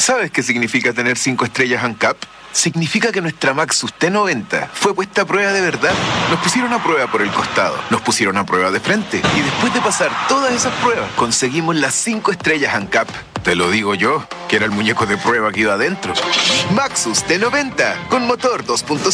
¿Sabes qué significa tener 5 estrellas ANCAP? Significa que nuestra Maxus T90 fue puesta a prueba de verdad. Nos pusieron a prueba por el costado, nos pusieron a prueba de frente y después de pasar todas esas pruebas conseguimos las 5 estrellas ANCAP. Te lo digo yo, que era el muñeco de prueba que iba adentro. Maxus T90 con motor 2.0